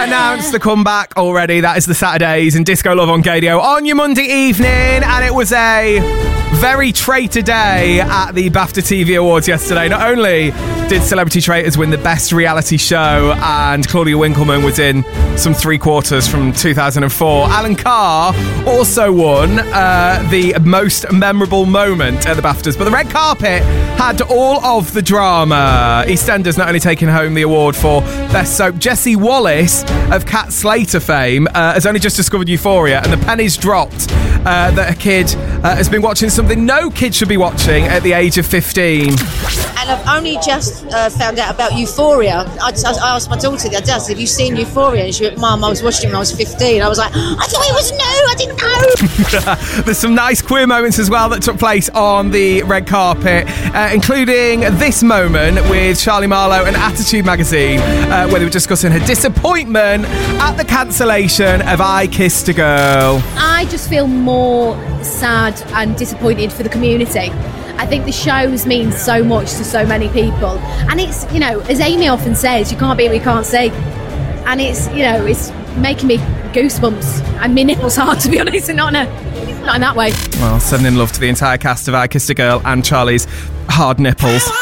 announced the comeback already. That is the Saturdays and Disco Love on Gadio on your Monday evening. And it was a very traitor day at the BAFTA TV Awards yesterday. Not only did Celebrity Traitors win the Best Reality Show, and Claudia Winkleman was in some 3/4 from 2004, Alan Carr also won the most memorable moment at the BAFTAs. But the red carpet had all of the drama. EastEnders not only taking home the award for Best Soap, Jessie Wallace of Cat Slater fame has only just discovered Euphoria, and the penny's dropped that a kid has been watching something no kid should be watching at the age of 15. And I've only just found out about Euphoria. I asked my daughter the other day, have you seen Euphoria? And she went, Mum, I was watching it when I was 15. I was like, I thought it was new, I didn't know. There's some nice queer moments as well that took place on the red carpet, including this moment with Charlie Marlowe and Attitude magazine, where they were discussing her disappointment at the cancellation of I Kissed a Girl. I just feel more sad and disappointed for the community. I think the shows mean so much to so many people, and it's, you know, as Amy often says, you can't be what you can't see, and it's, you know, it's making me goosebumps and my nipples hard, to be honest, and not in that way. Well, sending love to the entire cast of I Kissed a Girl and Charlie's hard nipples.